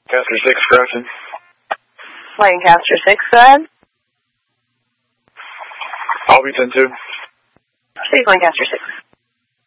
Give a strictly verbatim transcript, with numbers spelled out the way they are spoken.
Lancaster six, correction. Lancaster six, go ahead. Albany ten two. Six, Lancaster six.